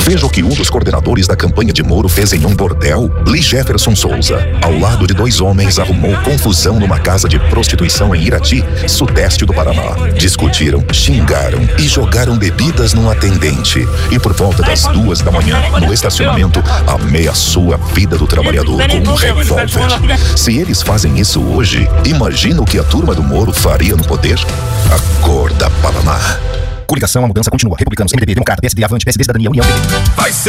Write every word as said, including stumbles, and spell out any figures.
Veja o que um dos coordenadores da campanha de Moro fez em um bordel. Lee Jefferson Souza, ao lado de dois homens, arrumou confusão numa casa de prostituição em Irati, sudeste do Paraná. Discutiram, xingaram e jogaram bebidas num atendente. E por volta das duas da manhã, no estacionamento, ameaçou a vida do trabalhador com um revólver. Se eles fazem isso hoje, imagina o que a turma do Moro faria no poder? Acorda, Paraná. Coligação, a mudança continua. Republicanos, M D B, Democrata, P S D, Avante, P S D, Cidadania, União, P T. Vai ser